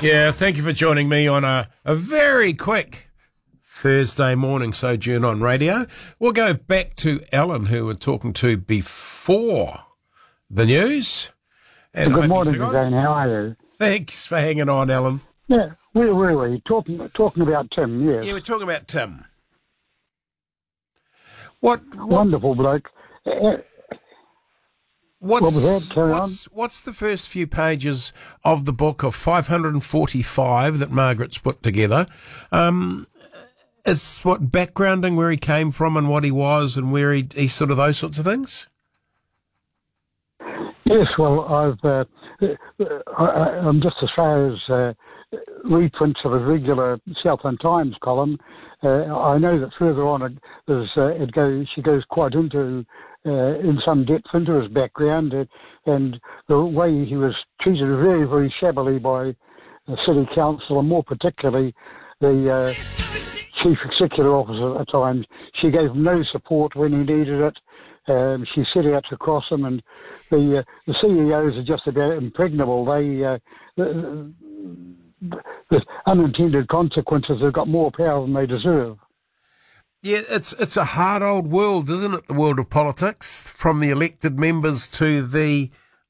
Yeah, thank you for joining me on a very quick Thursday morning sojourn on radio. We'll go back to Alan, who we're talking to before the news. And Good morning again. How are you? Thanks for hanging on, Alan. Yeah, where were we? Talking about Tim, yes. Yeah, we're talking about Tim. Wonderful bloke. What was that? Carry on. What's the first few pages of the book of 545 that Margaret's put together? Is what backgrounding where he came from and what he was and where he sort of those sorts of things? Yes, well, I'm just as far as reprints of a regular Southland Times column. I know that further on she goes quite into in some depth into his background and the way he was treated very, very shabbily by the City Council, and more particularly the Chief Executive Officer at the time. She gave him no support when he needed it. She set out to cross him, and the CEOs are just about impregnable. The unintended consequences have got more power than they deserve. Yeah, it's a hard old world, isn't it? The world of politics, from the elected members to the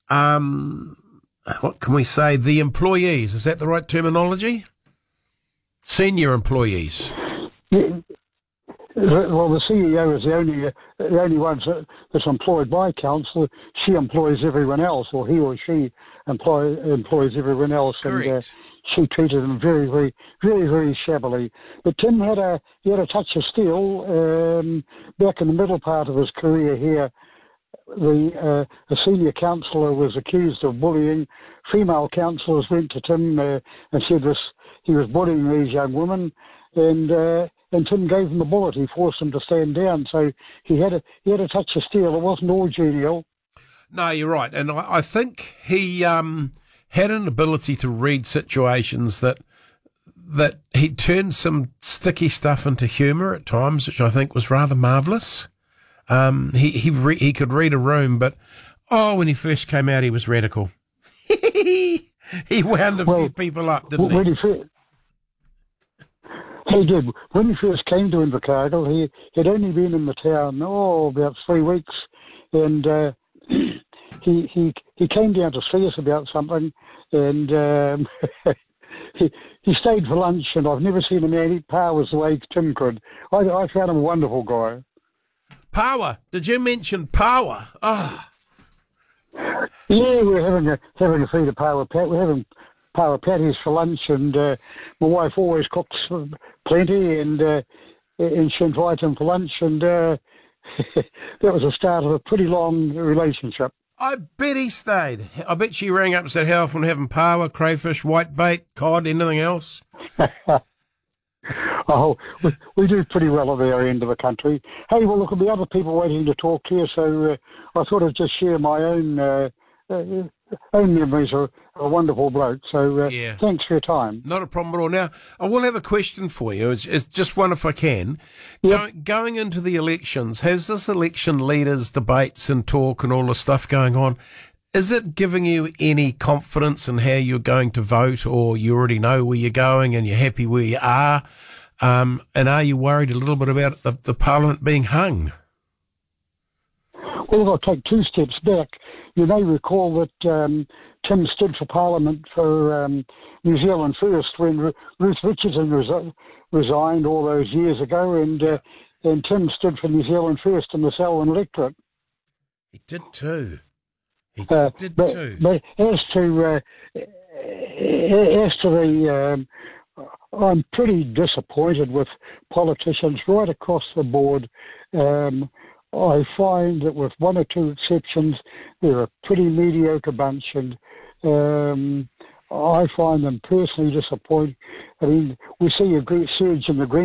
what can we say? The employees. Is that the right terminology? Senior employees. Yeah. Well, the CEO is the only one that's employed by council. She employs everyone else, or he or she employs everyone else. Correct. And she treated him very, very, very, very shabbily. But Tim had a touch of steel back in the middle part of his career here. A senior councillor was accused of bullying. Female councillors went to Tim and said he was bullying these young women, and Tim gave him the bullet. He forced him to stand down. So he had a touch of steel. It wasn't all genial. No, you're right. And I think he had an ability to read situations that he turned some sticky stuff into humour at times, which I think was rather marvellous. He could read a room, but when he first came out, he was radical. He wound a few people up, didn't he? He did. When he first came to Invercargill, he had only been in the town, about 3 weeks, and he came down to see us about something, and he stayed for lunch, and I've never seen a man eat powers the way Tim could. I found him a wonderful guy. Power? Did you mention power? Oh. Yeah, we're having a feed of power pat. We're having power patties for lunch, and my wife always cooks plenty, and she invited him for lunch, and that was the start of a pretty long relationship. I bet he stayed. I bet she rang up and said, how often having power, crayfish, whitebait, cod, anything else? We do pretty well at our end of the country. Hey, well, look, there'll be other people waiting to talk to you, so I thought I'd just share my own memories of a wonderful bloke. So Thanks for your time. Not a problem at all. Now, I will have a question for you. It's just one if I can. Yep. Going into the elections, has this election leaders' debates and talk and all the stuff going on, is it giving you any confidence in how you're going to vote, or you already know where you're going and you're happy where you are? And are you worried a little bit about the Parliament being hung? Well, I'll take 2 steps back. You may recall that Tim stood for Parliament for New Zealand First when Ruth Richardson resigned all those years ago, and Tim stood for New Zealand First in the Selwyn electorate. He did too. But as to the, I'm pretty disappointed with politicians right across the board. I find that with 1 or 2 exceptions, they're a pretty mediocre bunch, and I find them personally disappointing. I mean, we see a great surge in the Green